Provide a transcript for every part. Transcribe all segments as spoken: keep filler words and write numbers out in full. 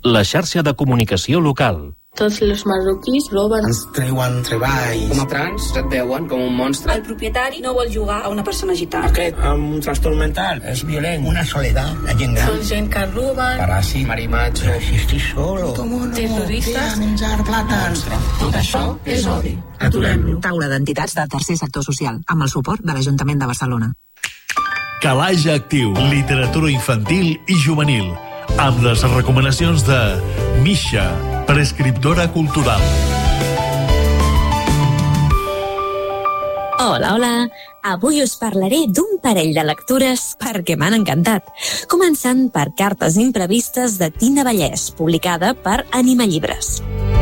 La xarxa de comunicació local. Tots els marroquís roben. Ens treuen treball. Com a trans et veuen com un monstre. El propietari no vol jugar a una persona gitana. Aquest amb un trastorn mental és violent. Una soledat, la gent gran. Són gent que roben. Paràsit. Marimatge. Si estic solo. Terroristes. Menjar plàtans. Tot això és odi. Aturem-lo. Taula d'entitats del tercer sector social, amb el suport de l'Ajuntament de Barcelona. Calaix Actiu, literatura infantil i juvenil, amb les recomanacions de Misha, prescriptora cultural. Hola, hola. Avui us parlaré d'un parell de lectures perquè m'han encantat. Començant per Cartes imprevistes de Tina Vallès, publicada per Anima Llibres.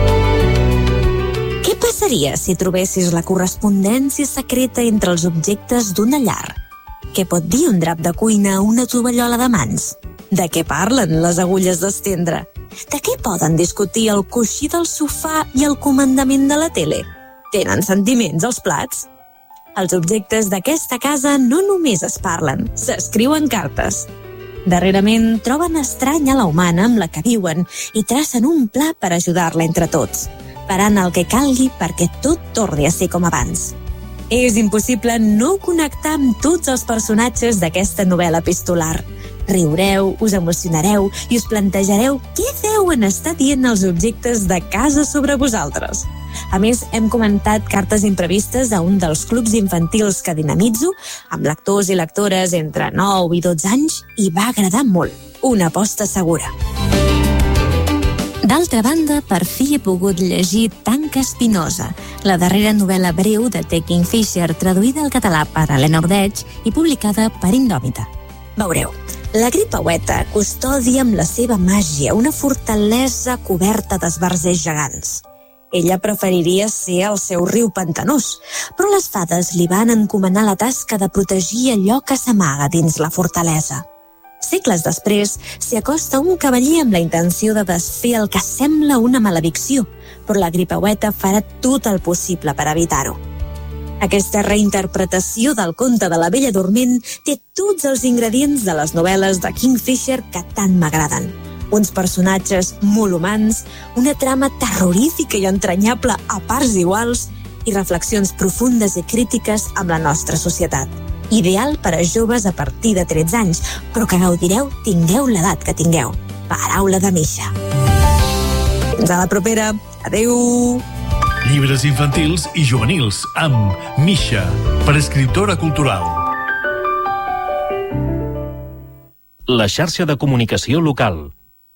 Què passaria si trobessis la correspondència secreta entre els objectes d'una llar? Què pot dir un drap de cuina a una tovallola de mans? De què parlen les agulles d'estendre? De què poden discutir el coixí del sofà i el comandament de la tele? Tenen sentiments els plats? Els objectes d'aquesta casa no només es parlen, s'escriuen cartes. Darrerament troben estranya la humana amb la que viuen i tracen un pla per ajudar-la entre tots, parant el que calgui perquè tot torni a ser com abans. És impossible no connectar amb tots els personatges d'aquesta novel·la epistolar. Riureu, us emocionareu i us plantejareu què deuen estar dient els objectes de casa sobre vosaltres. A més, hem comentat Cartes imprevistes a un dels clubs infantils que dinamitzo, amb lectors i lectores entre nou i dotze anys, i va agradar molt. Una aposta segura. D'altra banda, per fi he pogut llegir Tanca Espinosa, la darrera novel·la breu de T. Kingfisher, traduïda al català per Helena Ordeig i publicada per Indòmita. Veureu, la gripaueta custodia amb la seva màgia una fortalesa coberta d'esbarzers gegants. Ella preferiria ser al seu riu pantanós, però les fades li van encomanar la tasca de protegir allò que s'amaga dins la fortalesa. Segles després, s'hi acosta un cavaller amb la intenció de desfer el que sembla una maledicció, però la gripaueta farà tot el possible per evitar-ho. Aquesta reinterpretació del conte de la Bella Dorment té tots els ingredients de les novel·les de Kingfisher que tant m'agraden. Uns personatges molt humans, una trama terrorífica i entranyable a parts iguals i reflexions profundes i crítiques amb la nostra societat. Ideal per a joves a partir de tretze anys, però que gaudireu tingueu l'edat que tingueu. Paraula de Misha. Fins a la propera. Adéu! Llibres infantils i juvenils amb Misha, prescriptora cultural. La xarxa de comunicació local.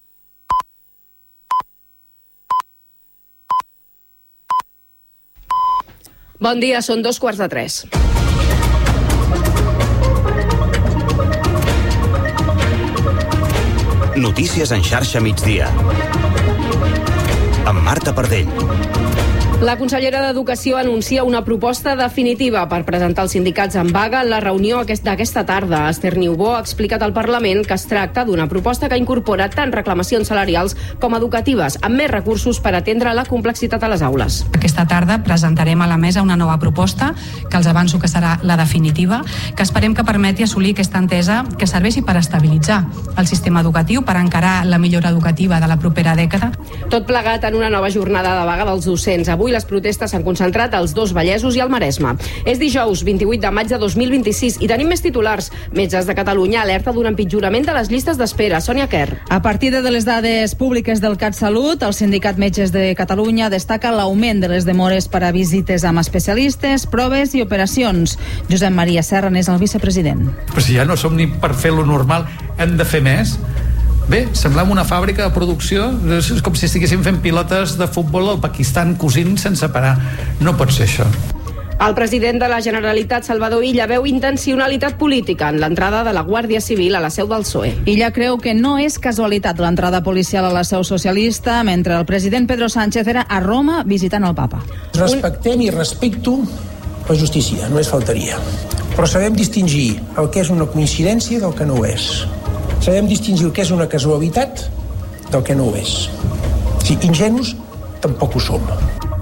Bon dia, són dos quarts de tres. Notícies en xarxa migdia. Amb Marta Pardell. La consellera d'Educació anuncia una proposta definitiva per presentar els sindicats en vaga en la reunió d'aquesta tarda. Esther Niubó ha explicat al Parlament que es tracta d'una proposta que incorpora tant reclamacions salarials com educatives, amb més recursos per atendre la complexitat a les aules. Aquesta tarda presentarem a la mesa una nova proposta, que els avanço que serà la definitiva, que esperem que permeti assolir aquesta entesa que serveixi per estabilitzar el sistema educatiu, per encarar la millora educativa de la propera dècada. Tot plegat en una nova jornada de vaga dels docents. Avui les protestes s'han concentrat als dos Vallesos i al Maresme. És dijous, vint-i-vuit de maig de dos mil vint-i-sis, i tenim més titulars. Metges de Catalunya alerta d'un empitjorament de les llistes d'espera. Sònia Quer. A partir de les dades públiques del CatSalut, el Sindicat Metges de Catalunya destaca l'augment de les demores per a visites amb especialistes, proves i operacions. Josep Maria Serra n'és el vicepresident. Però si ja no som ni per fer lo normal, hem de fer més. Bé, semblem una fàbrica de producció, és com si estiguéssim fent pilotes de futbol al Pakistan cosint sense parar. No pot ser això. El president de la Generalitat, Salvador Illa, veu intencionalitat política en l'entrada de la Guàrdia Civil a la seu del P S O E. Illa creu que no és casualitat l'entrada policial a la seu socialista mentre el president Pedro Sánchez era a Roma visitant el papa. Respectem i respecto la justícia, només faltaria. Però sabem distingir el que és una coincidència del que no ho és. Sabem distingir el que és una casualitat del que no ho és. Si ingenus, tampoc ho som.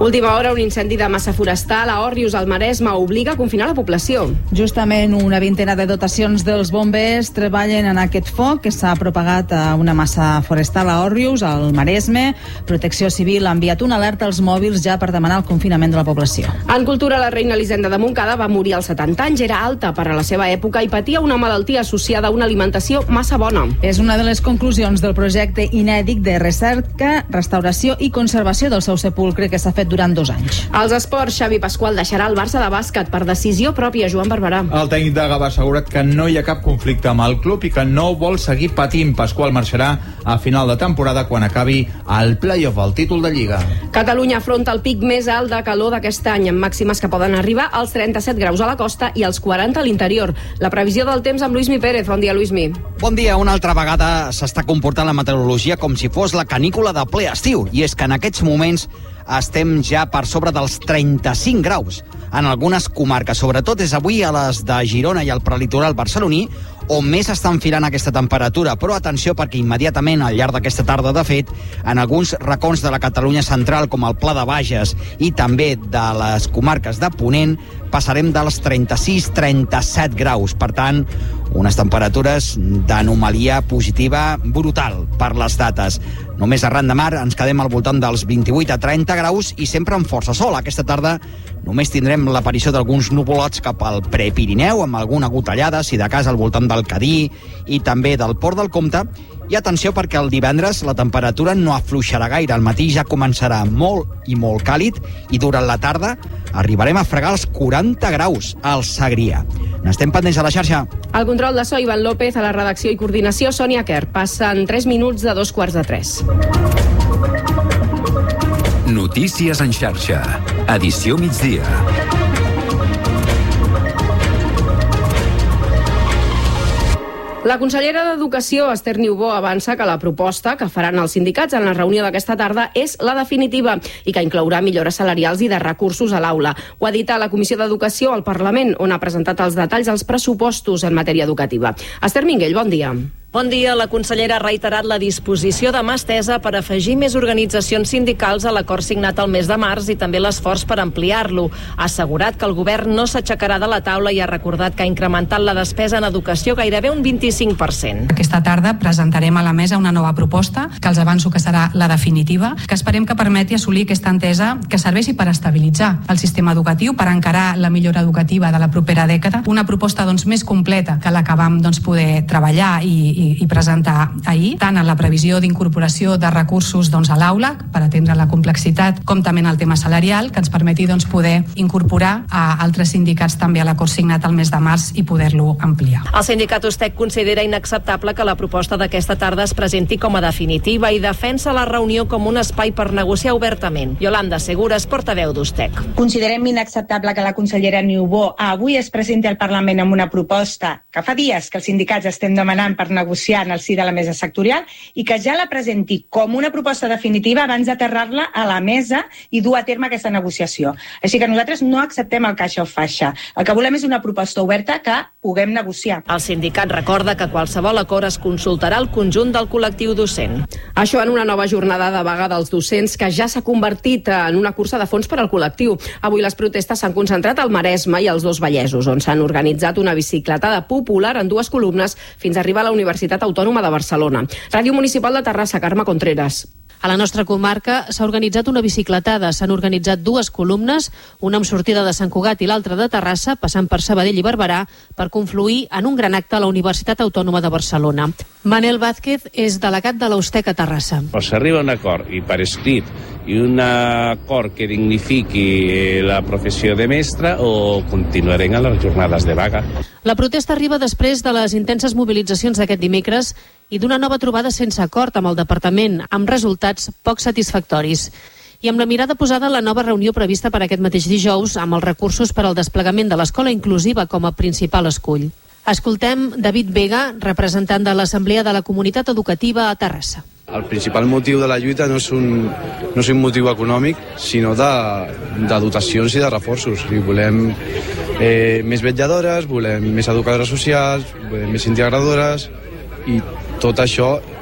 Última hora, un incendi de massa forestal a Òrrius, al Maresme, obliga a confinar la població. Justament una vintena de dotacions dels bombers treballen en aquest foc que s'ha propagat a una massa forestal a Òrrius, al Maresme. Protecció Civil ha enviat una alerta als mòbils ja per demanar el confinament de la població. En cultura, la reina Elisenda de Montcada va morir als setanta anys, era alta per a la seva època i patia una malaltia associada a una alimentació massa bona. És una de les conclusions del projecte inèdit de recerca, restauració i conservació del seu sepulcre que s'ha fet durant dos anys. Als esports, Xavi Pasqual deixarà el Barça de bàsquet per decisió pròpia. Joan Barberà. El tècnic de Gavà ha assegurat que no hi ha cap conflicte amb el club i que no vol seguir patint. Pasqual marxarà a final de temporada quan acabi el play-off, el títol de Lliga. Catalunya afronta el pic més alt de calor d'aquest any, amb màximes que poden arribar als trenta-set graus a la costa i als quaranta a l'interior. La previsió del temps amb Luismi Pérez. Bon dia, Luismi. Bon dia. Una altra vegada s'està comportant la meteorologia com si fos la canícula de ple estiu, i és que en aquests moments estem ja per sobre dels trenta-cinc graus en algunes comarques. Sobretot és avui a les de Girona i al prelitoral barceloní on més està enfilant aquesta temperatura. Però atenció, perquè immediatament al llarg d'aquesta tarda, de fet, en alguns racons de la Catalunya central, com el Pla de Bages i també de les comarques de Ponent, passarem dels trenta-sis a trenta-set graus. Per tant, unes temperatures d'anomalia positiva brutal per les dates. Només arran de mar ens quedem al voltant dels vint-i-vuit a trenta graus i sempre amb força sol. Aquesta tarda només tindrem l'aparició d'alguns nuvolots cap al Prepirineu, amb alguna gotellada, si de cas al voltant del Cadí i també del Port del Comte. I atenció, perquè el divendres la temperatura no afluixarà gaire. Al matí ja començarà molt i molt càlid i durant la tarda arribarem a fregar els quaranta graus al Segrià. N'estem pendents a la xarxa. Al control de so, Ivan López, a la redacció i coordinació, Sònia Quer. Passen tres minuts de dos quarts de tres. Notícies en xarxa. Edició migdia. La consellera d'Educació, Esther Niubó, avança que la proposta que faran els sindicats en la reunió d'aquesta tarda és la definitiva i que inclourà millores salarials i de recursos a l'aula. Ho ha dit a la Comissió d'Educació al Parlament, on ha presentat els detalls dels pressupostos en matèria educativa. Esther Minguell, bon dia. Bon dia. La consellera ha reiterat la disposició de mà estesa per afegir més organitzacions sindicals a l'acord signat el mes de març i també l'esforç per ampliar-lo. Ha assegurat que el govern no s'aixecarà de la taula i ha recordat que ha incrementat la despesa en educació gairebé un vint-i-cinc per cent. Aquesta tarda presentarem a la mesa una nova proposta, que els avanço que serà la definitiva, que esperem que permeti assolir aquesta entesa que serveixi per estabilitzar el sistema educatiu, per encarar la millora educativa de la propera dècada. Una proposta doncs, més completa que la que vam doncs, poder treballar i I, i presentar ahir, tant en la previsió d'incorporació de recursos doncs, a l'aula, per atendre la complexitat, com també en el tema salarial, que ens permeti doncs, poder incorporar a altres sindicats també a l'acord signat el mes de març i poder-lo ampliar. El sindicat USTEC considera inacceptable que la proposta d'aquesta tarda es presenti com a definitiva i defensa la reunió com un espai per negociar obertament. Yolanda Segura és portaveu d'USTEC. Considerem inacceptable que la consellera Niubó avui es presenti al Parlament amb una proposta que fa dies que els sindicats estem demanant per negociar en el si de la mesa sectorial i que ja la presenti com una proposta definitiva abans d'aterrar-la a la mesa i dur a terme aquesta negociació. Així que nosaltres no acceptem el caixa o faixa. El que volem és una proposta oberta que puguem negociar. El sindicat recorda que qualsevol acord es consultarà al conjunt del col·lectiu docent. Això en una nova jornada de vaga dels docents que ja s'ha convertit en una cursa de fons per al col·lectiu. Avui les protestes s'han concentrat al Maresme i als dos Vallesos, on s'han organitzat una bicicletada popular en dues columnes fins a arribar a la Universitat Autònoma de Barcelona. Ràdio Municipal de Terrassa, Carme Contreras. A la nostra comarca s'ha organitzat una bicicletada. S'han organitzat dues columnes, una amb sortida de Sant Cugat i l'altra de Terrassa, passant per Sabadell i Barberà, per confluir en un gran acte a la Universitat Autònoma de Barcelona. Manel Vázquez és delegat de l'USTEC a Terrassa. O s'arriba a un acord i per escrit i un acord que dignifiqui la professió de mestre o continuarem a les jornades de vaga. La protesta arriba després de les intenses mobilitzacions d'aquest dimecres i d'una nova trobada sense acord amb el departament, amb resultats poc satisfactoris. I amb la mirada posada en la nova reunió prevista per aquest mateix dijous, amb els recursos per al desplegament de l'escola inclusiva com a principal escull. Escoltem David Vega, representant de l'Assemblea de la Comunitat Educativa a Terrassa. El principal motiu de la lluita no és un, no és un motiu econòmic, sinó de, de dotacions i de reforços. I volem eh, més vetlladores, volem més educadores socials, volem més integradores i tot això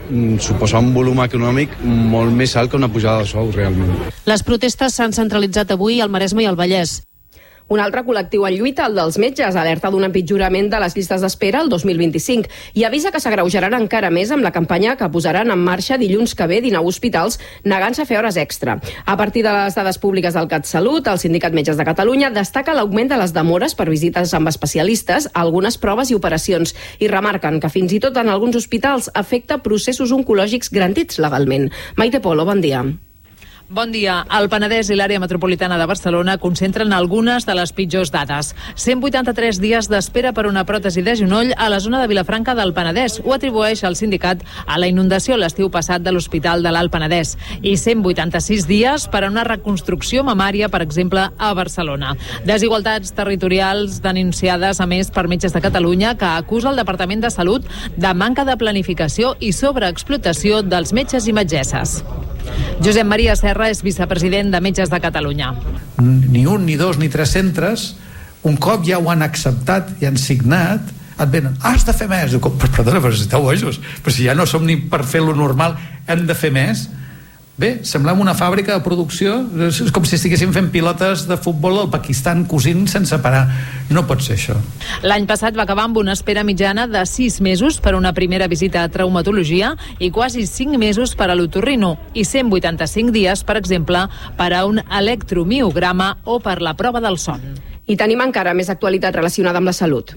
suposa un volum econòmic molt més alt que una pujada de sou, realment. Les protestes s'han centralitzat avui al Maresme i al Vallès. Un altre col·lectiu en lluita, el dels metges, alerta d'un empitjorament de les llistes d'espera el dos mil vint-i-cinc i avisa que s'agreujaran encara més amb la campanya que posaran en marxa dilluns que ve dinou hospitals negant-se a fer hores extra. A partir de les dades públiques del CatSalut, el Sindicat Metges de Catalunya destaca l'augment de les demores per visites amb especialistes, algunes proves i operacions, i remarquen que fins i tot en alguns hospitals afecta processos oncològics garantits legalment. Maite Polo, bon dia. Bon dia. El Penedès i l'àrea metropolitana de Barcelona concentren algunes de les pitjors dades. cent vuitanta-tres dies d'espera per una pròtesi de genoll a la zona de Vilafranca del Penedès. Ho atribueix el sindicat a la inundació l'estiu passat de l'Hospital de l'Alt Penedès. I cent vuitanta-sis dies per a una reconstrucció mamària, per exemple, a Barcelona. Desigualtats territorials denunciades, a més, per Metges de Catalunya, que acusa el Departament de Salut de manca de planificació i sobreexplotació dels metges i metgesses. Josep Maria Serra és vicepresident de Metges de Catalunya. Ni un, ni dos, ni tres centres, un cop ja ho han acceptat i han signat, et venen, ah, has de fer més. Diu, perdona, però si esteu bojos, però si ja no som ni per fer lo normal, hem de fer més. Bé, semblem una fàbrica de producció, és com si estiguéssim fent pilotes de futbol al Pakistan cosint sense parar. No pot ser això. L'any passat va acabar amb una espera mitjana de sis mesos per una primera visita a traumatologia i quasi cinc mesos per a l'otorrino i cent vuitanta-cinc dies, per exemple, per a un electromiograma o per la prova del son. I tenim encara més actualitat relacionada amb la salut.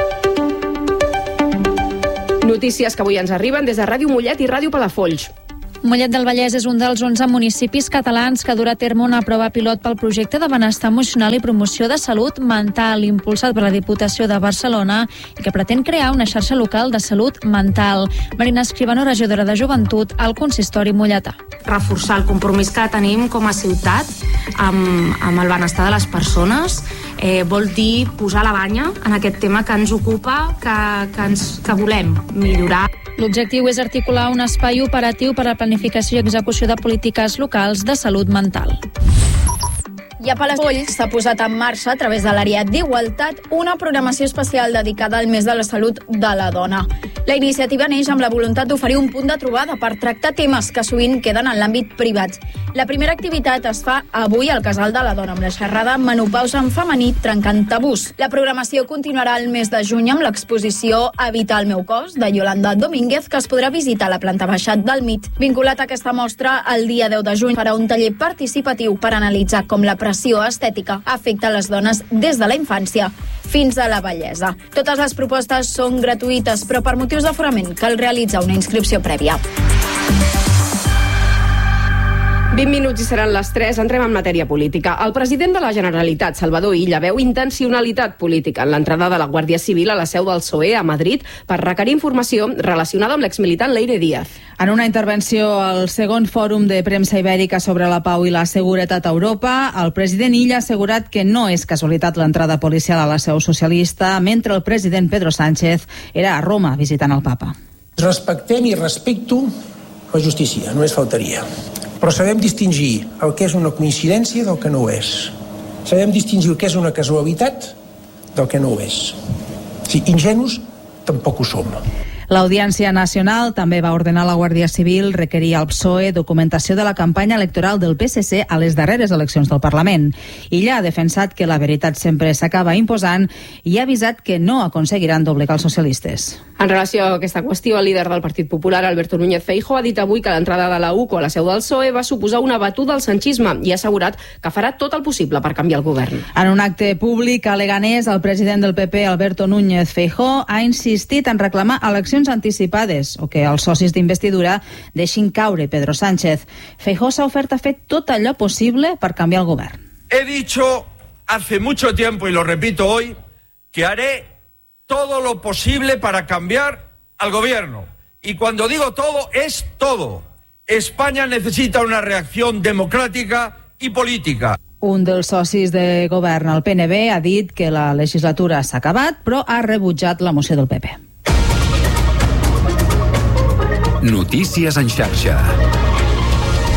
Notícies que avui ens arriben des de Ràdio Mollet i Ràdio Palafolls. Mollet del Vallès és un dels onze municipis catalans que durà a terme una prova pilot pel projecte de benestar emocional i promoció de salut mental impulsat per la Diputació de Barcelona i que pretén crear una xarxa local de salut mental. Marina Escribano, regidora de Joventut al consistori molletà. Reforçar el compromís que tenim com a ciutat amb, amb el benestar de les persones eh, vol dir posar la banya en aquest tema que ens ocupa, que, que, ens, que volem millorar. L'objectiu és articular un espai operatiu per a la planificació i execució de polítiques locals de salut mental. I a Palafolls s'ha posat en marxa, a través de l'àrea d'Igualtat, una programació especial dedicada al mes de la salut de la dona. La iniciativa neix amb la voluntat d'oferir un punt de trobada per tractar temes que sovint queden en l'àmbit privat. La primera activitat es fa avui al Casal de la Dona, amb la xerrada Menopausa en femení trencant tabús. La programació continuarà el mes de juny amb l'exposició Habitar el meu cos, de Yolanda Domínguez, que es podrà visitar a la planta baixa del M I T. Vinculat a aquesta mostra, el dia deu de juny farà un taller participatiu per analitzar com la pressió estètica afecta les dones des de la infància fins a la vellesa. Totes les propostes són gratuïtes, però per motius d'aforament cal realitzar una inscripció prèvia. vint minuts i seran les tres. Entrem en matèria política. El president de la Generalitat, Salvador Illa, veu intencionalitat política en l'entrada de la Guàrdia Civil a la seu del P S O E a Madrid per requerir informació relacionada amb l'exmilitant Leire Díaz. En una intervenció al segon fòrum de premsa ibèrica sobre la pau i la seguretat a Europa, el president Illa ha assegurat que no és casualitat l'entrada policial a la seu socialista mentre el president Pedro Sánchez era a Roma visitant el papa. Respectem i respecto la justícia, només faltaria. Però sabem distingir el que és una coincidència del que no ho és. Sabem distingir el que és una casualitat del que no ho és. Si ingenus, tampoc ho som. L'Audiència Nacional també va ordenar a la Guàrdia Civil requerir al P S O E documentació de la campanya electoral del P S C a les darreres eleccions del Parlament. Illa ha defensat que la veritat sempre s'acaba imposant i ha avisat que no aconseguiran doblegar els socialistes. En relació a aquesta qüestió, el líder del Partit Popular, Alberto Núñez Feijóo, ha dit avui que l'entrada de la U C O a la seu del P S O E va suposar una batuda al sanchisme i ha assegurat que farà tot el possible per canviar el govern. En un acte públic a Leganés, el president del P P, Alberto Núñez Feijóo, ha insistit en reclamar eleccions anticipades o que els socis d'investidura deixin caure Pedro Sánchez. Feijóo s'ha ofert a fer tot allò possible per canviar el govern. He dicho hace mucho tiempo y lo repito hoy que haré todo lo posible para cambiar al gobierno. Y cuando digo todo, es todo. España necesita una reacción democrática y política. Un dels socis de govern, el P N B, ha dit que la legislatura s'ha acabat, però ha rebutjat la moció del P P. Notícies en xarxa.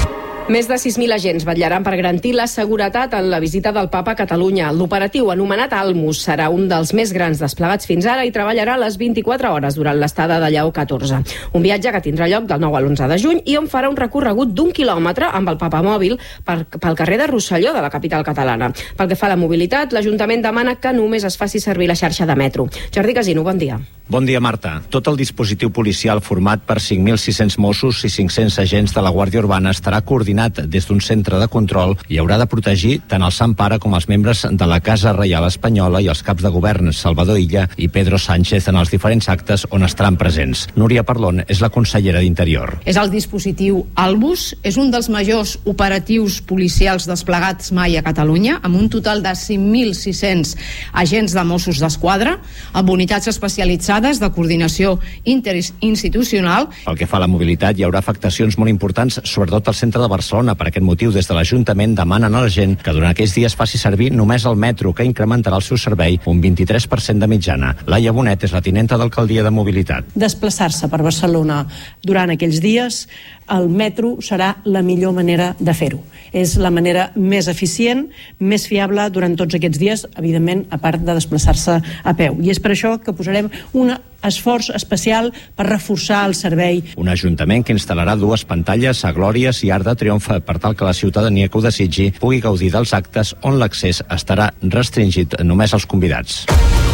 Més de sis mil agents vetllaran per garantir la seguretat en la visita del Papa a Catalunya. L'operatiu, anomenat Almus, serà un dels més grans desplegats fins ara i treballarà les vint-i-quatre hores durant l'estada de Lleó catorze. Un viatge que tindrà lloc del nou a l'onze de juny i on farà un recorregut d'un quilòmetre amb el Papa mòbil per, pel carrer de Rosselló de la capital catalana. Pel que fa a la mobilitat, l'Ajuntament demana que només es faci servir la xarxa de metro. Jordi Casino, bon dia. Bon dia, Marta. Tot el dispositiu policial format per cinc mil sis-cents Mossos i cinc-cents agents de la Guàrdia Urbana estarà coordinat des d'un centre de control i haurà de protegir tant el Sant Pare com els membres de la Casa Reial Espanyola i els caps de govern Salvador Illa i Pedro Sánchez en els diferents actes on estaran presents. Núria Parlon és la consellera d'Interior. És el dispositiu Albus, és un dels majors operatius policials desplegats mai a Catalunya, amb un total de cinc mil sis-cents agents de Mossos d'Esquadra, amb unitats especialitzades de coordinació interinstitucional. Pel que fa a la mobilitat, hi haurà afectacions molt importants, sobretot al centre de Barcelona. Per aquest motiu, des de l'Ajuntament demanen a la gent que durant aquests dies faci servir només el metro, que incrementarà el seu servei un vint-i-tres per cent de mitjana. Laia Bonet és la tinenta d'alcaldia de mobilitat. Desplaçar-se per Barcelona durant aquells dies, el metro serà la millor manera de fer-ho. És la manera més eficient, més fiable durant tots aquests dies, evidentment, a part de desplaçar-se a peu. I és per això que posarem un esforç especial per reforçar el servei. Un ajuntament que instal·larà dues pantalles a Glòries i Arc de Triomf per tal que la ciutadania que ho desitgi pugui gaudir dels actes on l'accés estarà restringit només als convidats.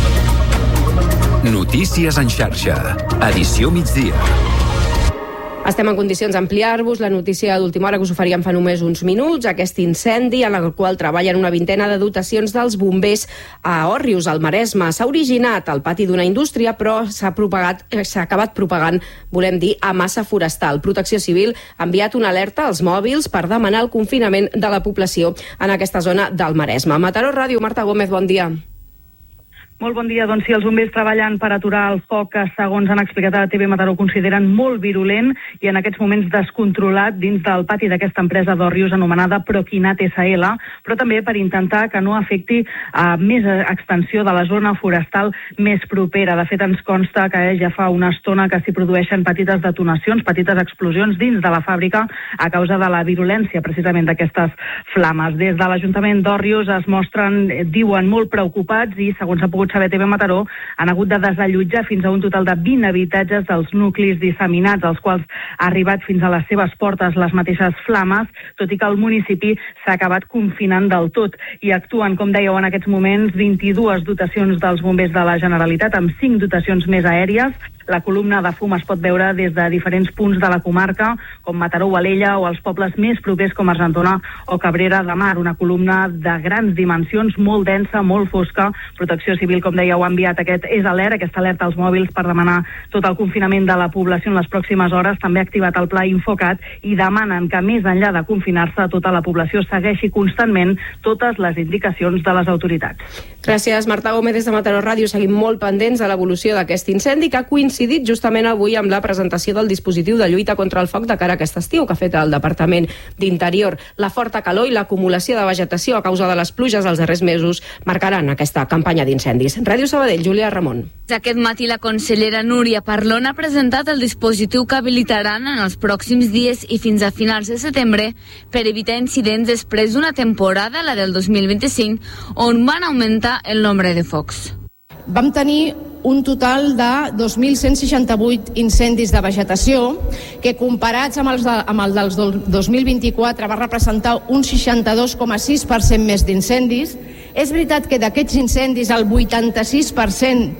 Notícies en xarxa. Edició migdia. Estem en condicions d'ampliar-vos la notícia d'última hora que us oferíem fa només uns minuts, aquest incendi en el qual treballen una vintena de dotacions dels bombers a Òrrius, al Maresme. S'ha originat al pati d'una indústria, però s'ha propagat, s'ha acabat propagant, volem dir, a massa forestal. Protecció Civil ha enviat una alerta als mòbils per demanar el confinament de la població en aquesta zona del Maresme. Mataró Ràdio, Marta Gómez, bon dia. Molt bon dia. Doncs sí, els bombers treballen per aturar el foc que, segons han explicat a T V Mataró, consideren molt virulent i en aquests moments descontrolat dins del pati d'aquesta empresa d'Òrrius anomenada Proquinat S L, però també per intentar que no afecti a més extensió de la zona forestal més propera. De fet, ens consta que ja fa una estona que s'hi produeixen petites detonacions, petites explosions dins de la fàbrica a causa de la virulència precisament d'aquestes flames. Des de l'Ajuntament d'Òrrius es mostren, diuen, molt preocupats i, segons ha pogut saber T V Mataró, han hagut de desallotjar fins a un total de vint habitatges dels nuclis disseminats, als quals ha arribat fins a les seves portes les mateixes flames, tot i que el municipi s'ha acabat confinant del tot. I actuen, com dèieu, en aquests moments vint-i-dues dotacions dels bombers de la Generalitat, amb cinc dotacions més aèries. La columna de fum es pot veure des de diferents punts de la comarca, com Mataró o Alella, o els pobles més propers com Argentona o Cabrera de Mar. Una columna de grans dimensions, molt densa, molt fosca. Protecció Civil, com dèieu, ha enviat aquest és alert, aquesta alerta als mòbils per demanar tot el confinament de la població en les pròximes hores. També ha activat el pla Infocat i demanen que, més enllà de confinar-se, tota la població segueixi constantment totes les indicacions de les autoritats. Gràcies, Marta Gómez, des de Mataró Ràdio. Seguim molt pendents de l'evolució d'aquest incendi, que ha coincidit justament avui amb la presentació del dispositiu de lluita contra el foc de cara a aquest estiu que ha fet el Departament d'Interior. La forta calor i l'acumulació de vegetació a causa de les pluges dels darrers mesos marcaran aquesta campanya d'incendis. Ràdio Sabadell, Júlia Ramon. Aquest matí la consellera Núria Parlon ha presentat el dispositiu que habilitaran en els pròxims dies i fins a finals de setembre per evitar incidents després d'una temporada, la del dos mil vint-i-cinc, on van augmentar el nombre de focs. Vam tenir un total de dos mil cent seixanta-vuit incendis de vegetació, que comparats amb els, de, amb el dels dos mil vint-i-quatre va representar un seixanta-dos coma sis per cent més d'incendis. És veritat que d'aquests incendis el vuitanta-sis per cent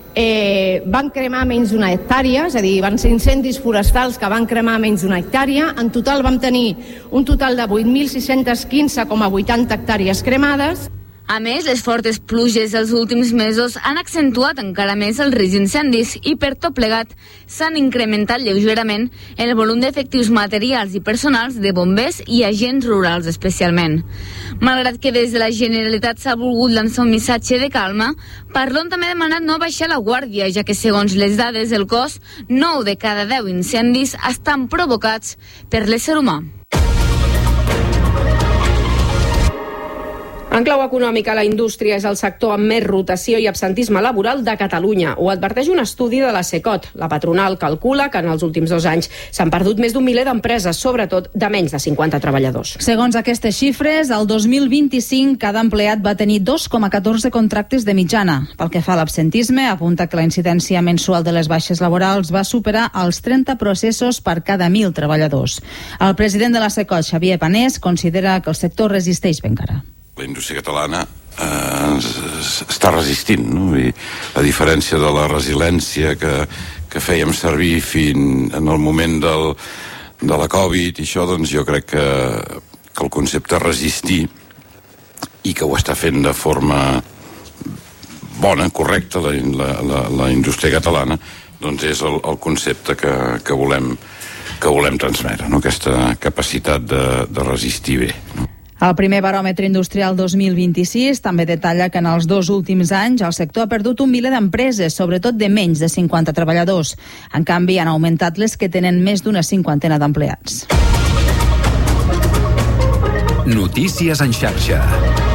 eh, van cremar menys d'una hectàrea, és a dir, van ser incendis forestals que van cremar menys d'una hectàrea. En total vam tenir un total de vuit mil sis-cents quinze coma vuitanta hectàrees cremades. A més, les fortes pluges dels últims mesos han accentuat encara més el risc d'incendis i per tot plegat s'han incrementat lleugerament el volum d'efectius materials i personals de bombers i agents rurals especialment. Malgrat que des de la Generalitat s'ha volgut lançar un missatge de calma, Parlon també ha demanat no baixar la guàrdia, ja que segons les dades del cos, nou de cada deu incendis estan provocats per l'ésser humà. En clau econòmica, la indústria és el sector amb més rotació i absentisme laboral de Catalunya. Ho adverteix un estudi de la Secot. La patronal calcula que en els últims dos anys s'han perdut més d'un miler d'empreses, sobretot de menys de cinquanta treballadors. Segons aquestes xifres, el dos mil vint-i-cinc cada empleat va tenir dos coma catorze contractes de mitjana. Pel que fa a l'absentisme, apunta que la incidència mensual de les baixes laborals va superar els trenta processos per cada mil treballadors. El president de la Secot, Xavier Panés, considera que el sector resisteix ben encara. La indústria catalana eh, està resistint, no? I a diferència de la resiliència que, que fèiem servir fins en el moment del, de la Covid i això, doncs jo crec que, que el concepte resistir, i que ho està fent de forma bona, correcta, la, la, la, la indústria catalana, doncs és el, el concepte que, que, volem, que volem transmetre, no? Aquesta capacitat de, de resistir bé, no? El primer baròmetre industrial dos mil vint-i-sis també detalla que en els dos últims anys el sector ha perdut un miler d'empreses, sobretot de menys de cinquanta treballadors. En canvi, han augmentat les que tenen més d'una cinquantena d'empleats. Notícies en xarxa.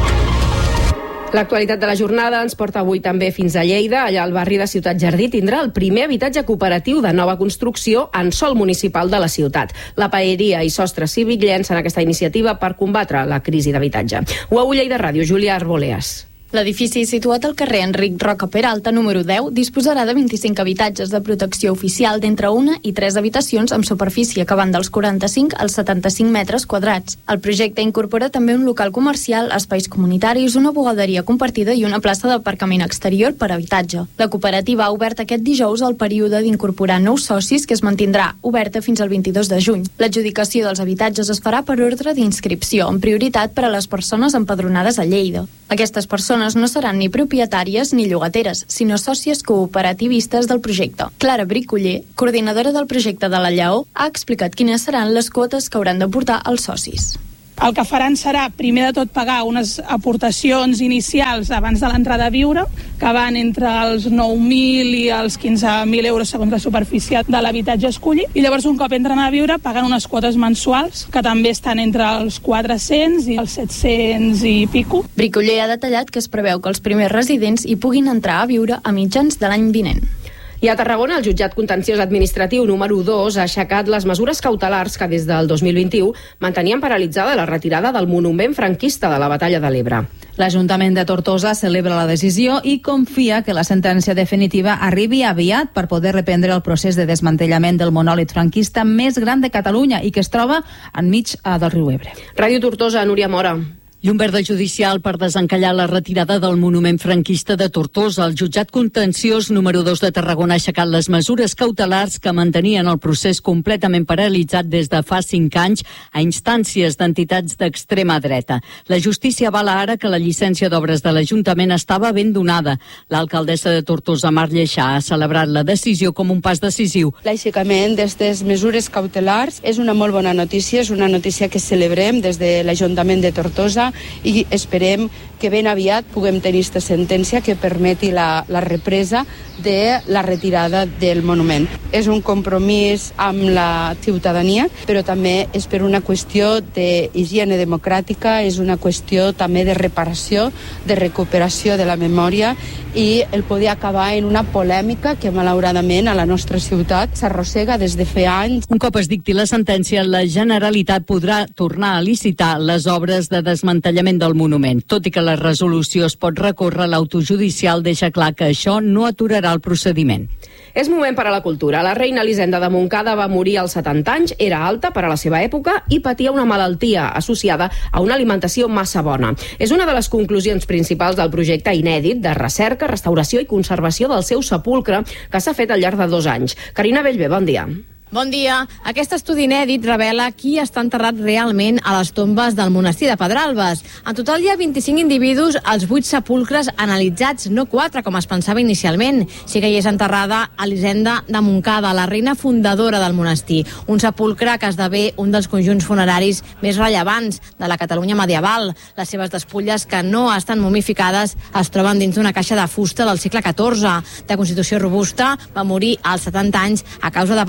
L'actualitat de la jornada ens porta avui també fins a Lleida. Allà el barri de Ciutat Jardí tindrà el primer habitatge cooperatiu de nova construcció en sòl municipal de la ciutat. La Paeria i Sostre Cívic llencen aquesta iniciativa per combatre la crisi d'habitatge. Ho a Lleida Ràdio, Júlia Arboleas. L'edifici, situat al carrer Enric Roca Peralta, número deu, disposarà de vint-i-cinc habitatges de protecció oficial d'entre una i tres habitacions amb superfície que van dels quaranta-cinc als setanta-cinc metres quadrats. El projecte incorpora també un local comercial, espais comunitaris, una bugaderia compartida i una plaça d'aparcament exterior per habitatge. La cooperativa ha obert aquest dijous el període d'incorporar nous socis, que es mantindrà oberta fins al vint-i-dos de juny. L'adjudicació dels habitatges es farà per ordre d'inscripció, amb prioritat per a les persones empadronades a Lleida. Aquestes persones no seran ni propietàries ni llogateres, sinó sòcies cooperativistes del projecte. Clara Bricoller, coordinadora del projecte de la Lleó, ha explicat quines seran les quotes que hauran de portar els socis. El que faran serà, primer de tot, pagar unes aportacions inicials abans de l'entrada a viure, que van entre els nou mil i els quinze mil euros segons la superfície de l'habitatge escollit, i llavors un cop entren a viure paguen unes quotes mensuals que també estan entre els quatre-cents i els set-cents i pico. Bricoller ha detallat que es preveu que els primers residents hi puguin entrar a viure a mitjans de l'any vinent. I a Tarragona, el jutjat contenciós administratiu número dos ha aixecat les mesures cautelars que des del dos mil vint-i-u mantenien paralitzada la retirada del monument franquista de la Batalla de l'Ebre. L'Ajuntament de Tortosa celebra la decisió i confia que la sentència definitiva arribi aviat per poder reprendre el procés de desmantellament del monòlit franquista més gran de Catalunya i que es troba enmig del riu Ebre. Ràdio Tortosa, Núria Mora. Llum verda judicial per desencallar la retirada del monument franquista de Tortosa. El jutjat contenciós número dos de Tarragona ha aixecat les mesures cautelars que mantenien el procés completament paralitzat des de fa cinc anys a instàncies d'entitats d'extrema dreta. La justícia avala ara que la llicència d'obres de l'Ajuntament estava ben donada. L'alcaldessa de Tortosa, Mar Lleixà, ha celebrat la decisió com un pas decisiu. L'aixecament d'aquestes mesures cautelars és una molt bona notícia, és una notícia que celebrem des de l'Ajuntament de Tortosa i esperem que ben aviat puguem tenir aquesta sentència que permeti la, la represa de la retirada del monument. És un compromís amb la ciutadania, però també és per una qüestió d'higiene democràtica, és una qüestió també de reparació, de recuperació de la memòria i el poder acabar en una polèmica que malauradament a la nostra ciutat s'arrossega des de fa anys. Un cop es dicti la sentència, la Generalitat podrà tornar a licitar les obres de desmantellament del monument. Tot i que la resolució es pot recórrer, l'autojudicial deixa clar que això no aturarà el procediment. És moment per a la cultura. La reina Elisenda de Montcada va morir als setanta anys, era alta per a la seva època i patia una malaltia associada a una alimentació massa bona. És una de les conclusions principals del projecte inèdit de recerca, restauració i conservació del seu sepulcre que s'ha fet al llarg de dos anys. Carina Bellver, bon dia. Bon dia. Aquest estudi inèdit revela qui està enterrat realment a les tombes del monestir de Pedralbes. En total hi ha vint-i-cinc individus als vuit sepulcres analitzats, no quatre, com es pensava inicialment. Sí que hi és enterrada Elisenda de Montcada, la reina fundadora del monestir. Un sepulcre que esdevé un dels conjunts funeraris més rellevants de la Catalunya medieval. Les seves despulles, que no estan momificades, es troben dins d'una caixa de fusta del segle catorze. De constitució robusta, va morir als setanta anys a causa de patologia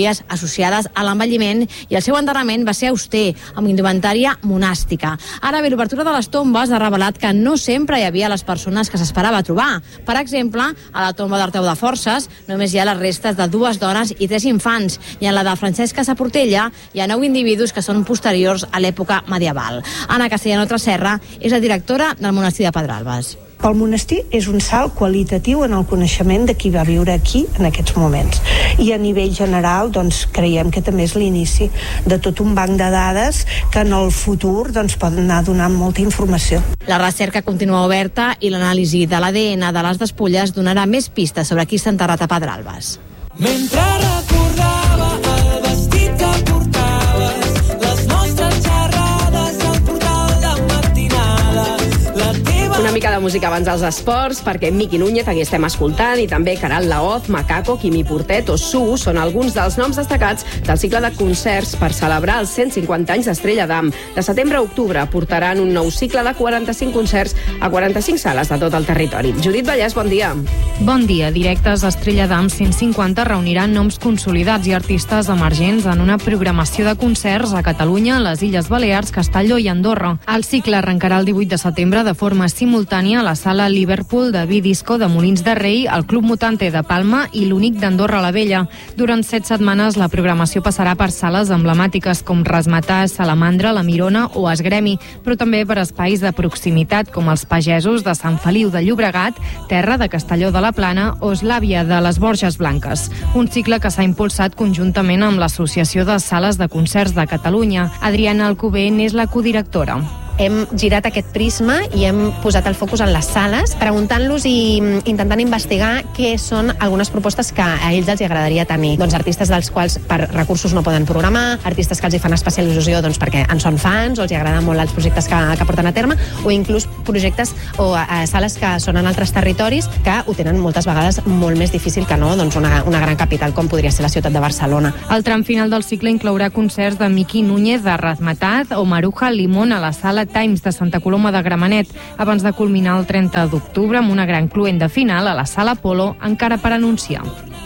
patologies associades a l'envelliment i el seu enterrament va ser auster, amb indumentària monàstica. Ara bé, l'obertura de les tombes ha revelat que no sempre hi havia les persones que s'esperava trobar. Per exemple, a la tomba d'Arteu de Forces només hi ha les restes de dues dones i tres infants, i en la de Francesca Saportella hi ha nou individus que són posteriors a l'època medieval. Anna Castellano Tresserra és la directora del monestir de Pedralbes. Pel monestir és un salt qualitatiu en el coneixement de qui va viure aquí en aquests moments. I a nivell general, doncs, creiem que també és l'inici de tot un banc de dades que en el futur doncs, poden anar donant molta informació. La recerca continua oberta i l'anàlisi de l'A D N de les despulles donarà més pistes sobre qui s'ha enterrat a Pedralbes. Mentre recordava el vestit que portaves, les nostres xerrades al portal de matinada, la teva... Una mica de música abans dels esports, perquè Miqui Núñez aquí estem escoltant, i també Caral Laoz, Macaco, Quimi Portet o Su són alguns dels noms destacats del cicle de concerts per celebrar els cent cinquanta anys d'Estrella d'Am. De setembre a octubre portaran un nou cicle de quaranta-cinc concerts a quaranta-cinc sales de tot el territori. Judit Vallès, bon dia. Bon dia. Directes Estrella d'Am cent cinquanta reuniran noms consolidats i artistes emergents en una programació de concerts a Catalunya, les Illes Balears, Castelló i Andorra. El cicle arrencarà el divuit de setembre de forma simultània a la sala Liverpool de Vidisco de Molins de Rei, el Club Mutante de Palma i l'Únic d'Andorra la Vella. Durant set setmanes la programació passarà per sales emblemàtiques com Rasmatà, Salamandra, La Mirona o Esgremi, però també per espais de proximitat com els Pagesos de Sant Feliu de Llobregat, Terra de Castelló de la Plana o Eslàvia de les Borges Blanques. Un cicle que s'ha impulsat conjuntament amb l'Associació de Sales de Concerts de Catalunya. Adriana Alcover n'és la codirectora. Hem girat aquest prisma i hem posat el focus en les sales, preguntant-los i intentant investigar què són algunes propostes que a ells els agradaria tenir. Doncs artistes dels quals per recursos no poden programar, artistes que els hi fan especial il·lusió doncs, perquè en són fans o els agraden molt els projectes que, que porten a terme, o inclús projectes o a, a sales que són en altres territoris que ho tenen moltes vegades molt més difícil que no doncs una, una gran capital com podria ser la ciutat de Barcelona. El tram final del cicle inclourà concerts de Miqui Núñez de Razmetat o Maruja Limón a la sala Times de Santa Coloma de Gramenet, abans de culminar el trenta d'octubre amb una gran cluenda final a la sala Polo, encara per anunciar.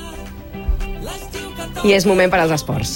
I és moment per als esports.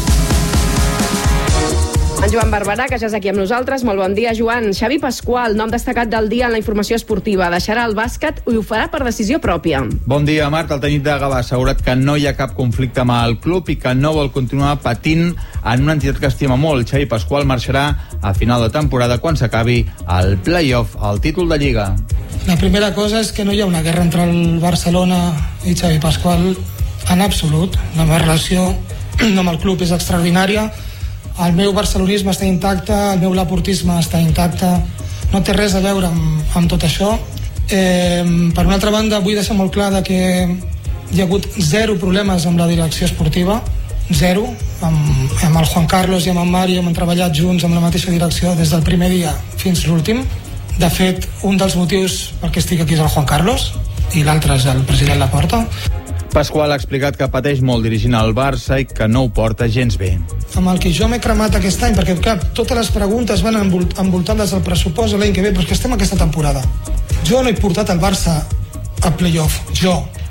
En Joan Barberà, que ja és aquí amb nosaltres. Molt bon dia, Joan. Xavi Pasqual, nom destacat del dia en la informació esportiva. Deixarà el bàsquet i ho farà per decisió pròpia. Bon dia, Marc. El tècnic de Gavà ha assegurat que no hi ha cap conflicte amb el club i que no vol continuar patint en una entitat que estima molt. Xavi Pasqual marxarà a final de temporada quan s'acabi el play-off, el títol de Lliga. La primera cosa és que no hi ha una guerra entre el Barcelona i Xavi Pasqual en absolut. La meva relació amb el club és extraordinària. El meu barcelonisme està intacte, el meu laportisme està intacte, no té res a veure amb, amb tot això. Eh, per una altra banda, vull deixar molt clar que hi ha hagut zero problemes amb la direcció esportiva, zero. Amb, amb el Juan Carlos i amb en Mario hem treballat junts amb la mateixa direcció des del primer dia fins l'últim. De fet, un dels motius per què estic aquí és el Juan Carlos i l'altre és el president Laporta. Pasqual ha explicat que pateix molt dirigint el Barça i que no ho porta gens bé. Amb el que jo m'he cremat aquest any, perquè clar, totes les preguntes van envoltades del pressupost l'any que ve, però és que estem aquesta temporada. Jo no he portat el Barça al playoff, jo,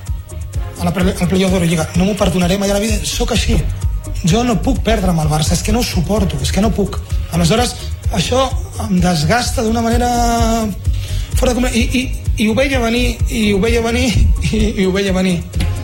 al playoff d'Eurolliga. No m'ho perdonaré mai a la vida, sóc així. Jo no puc perdre amb el Barça, és que no ho suporto, és que no puc. Aleshores, això em desgasta d'una manera fora de comú. I, i, i ho veia venir, i ho veia venir, i, i ho veia venir.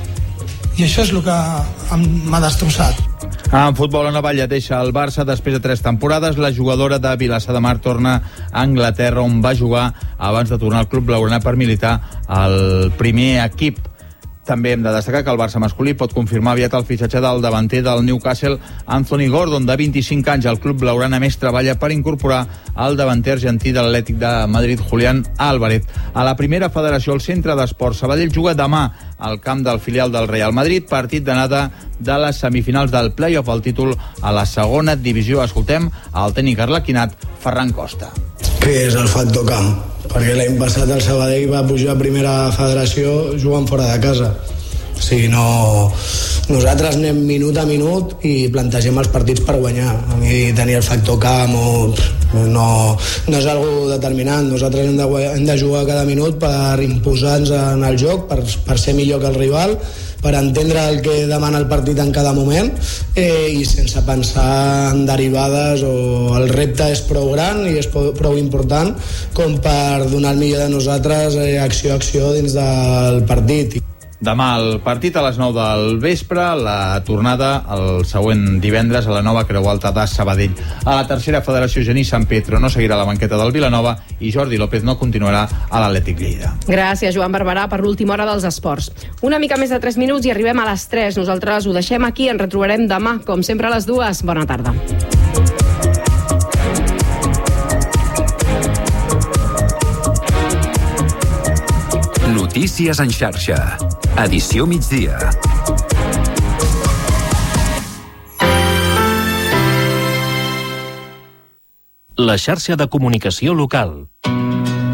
I això és el que m'ha destrossat. En futbol, Ana Batlle deixa el Barça després de tres temporades. La jugadora de Vilassar de Mar torna a Anglaterra, on va jugar abans de tornar al club blaugrana per militar al primer equip. També hem de destacar que el Barça masculí pot confirmar aviat el fitxatge del davanter del Newcastle, Anthony Gordon, de vint-i-cinc anys. El club blaugrana més treballa per incorporar el davanter argentí de l'Atlètic de Madrid, Julián Álvarez. A la primera federació, el Centre d'Esports Sabadell juga demà al camp del filial del Real Madrid, partit d'anada de les semifinals del play-off al títol a la segona divisió. Escoltem el tècnic arlequinat, Ferran Costa. Què és el factor camp? Perquè l'any passat el Sabadell va pujar a primera federació jugant fora de casa. O sigui, no... Nosaltres anem minut a minut i plantegem els partits per guanyar. A mi tenir el factor camp o... no, no és algo determinant. Nosaltres hem de, hem de jugar cada minut per imposar-nos en el joc, per, per ser millor que el rival per entendre el que demana el partit en cada moment eh, i sense pensar en derivades, o el repte és prou gran i és prou important com per donar el millor de nosaltres eh, acció a acció dins del partit. Demà el partit a les nou del vespre, la tornada el següent divendres a la nova Creu Alta de Sabadell. A la tercera federació, Genís San Pedro no seguirà la banqueta del Vilanova i Jordi López no continuarà a l'Atlètic Lleida. Gràcies, Joan Barberà, per l'última hora dels esports. Una mica més de tres minuts i arribem a les tres. Nosaltres ho deixem aquí, ens retrobarem demà, com sempre a les dues. Bona tarda. Notícies en xarxa. Edició migdia. La xarxa de comunicació local.